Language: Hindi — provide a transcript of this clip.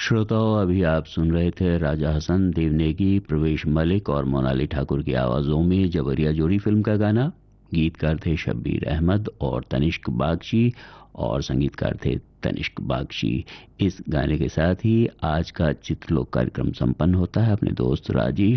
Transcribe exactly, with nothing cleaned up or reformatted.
श्रोताओं, अभी आप सुन रहे थे राजा हसन, देवनेगी, प्रवेश मलिक और मोनाली ठाकुर की आवाज़ों में जबरिया जोड़ी फिल्म का गाना। गीतकार थे शब्बीर अहमद और तनिष्क बागची और संगीतकार थे तनिष्क बागची। इस गाने के साथ ही आज का चित्रलोक कार्यक्रम संपन्न होता है। अपने दोस्त राजेश